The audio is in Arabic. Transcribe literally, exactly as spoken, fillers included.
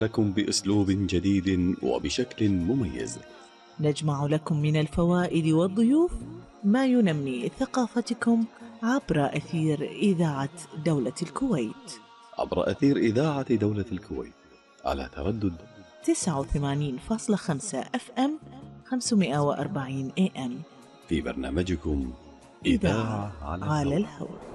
لكم بأسلوب جديد وبشكل مميز. نجمع لكم من الفوائد والضيوف ما ينمي ثقافتكم عبر أثير إذاعة دولة الكويت، عبر أثير إذاعة دولة الكويت على تردد تسعة وثمانين فاصلة خمسة أف أم خمسمائة وأربعين إيه أم في برنامجكم إذاعة إذاعة على على الهواء. الهواء.